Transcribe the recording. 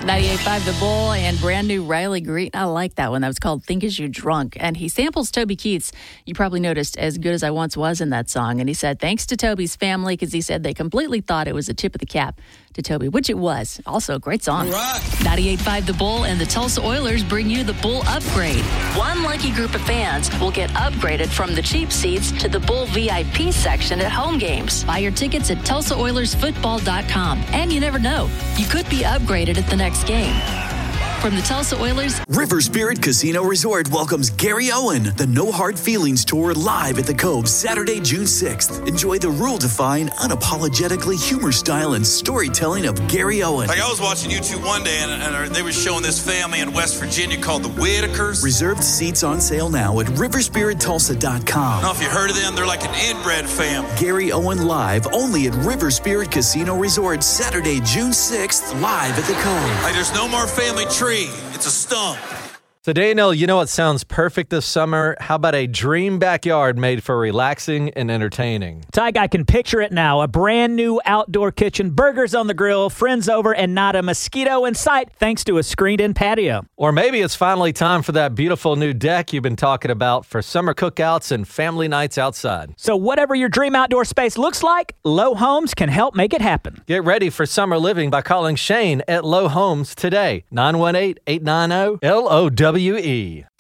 98.5 The Bull and brand new Riley Green. I like that one. That was called Think As You Drunk. And he samples Toby Keith's, you probably noticed, As Good As I Once Was in that song. And he said thanks to Toby's family because he said they completely thought it was a tip of the cap to Toby, which it was. Also, a great song. Right. 98.5 The Bull and the Tulsa Oilers bring you the Bull Upgrade. One lucky group of fans will get upgraded from the cheap seats to the Bull VIP section at home games. Buy your tickets at TulsaOilersFootball.com. And you never know, you could be upgraded at the next game. From the Tulsa Oilers, River Spirit Casino Resort welcomes Gary Owen, the No Hard Feelings Tour, live at the Cove Saturday, June 6th. Enjoy the rule-defying, unapologetically humor style and storytelling of Gary Owen. Like I was watching YouTube one day and they were showing this family in West Virginia called the Whitakers. Reserved seats on sale now at riverspirittulsa.com. I don't know if you heard of them. They're like an inbred family. Gary Owen live only at River Spirit Casino Resort Saturday, June 6th, live at the Cove. Like there's no more family tree. It's a stump. So, Danielle, you know what sounds perfect this summer? How about a dream backyard made for relaxing and entertaining? Tyke, I can picture it now. A brand new outdoor kitchen, burgers on the grill, friends over, and not a mosquito in sight thanks to a screened-in patio. Or maybe it's finally time for that beautiful new deck you've been talking about for summer cookouts and family nights outside. So whatever your dream outdoor space looks like, Low Homes can help make it happen. Get ready for summer living by calling Shane at Low Homes today. 918-890-LOWE.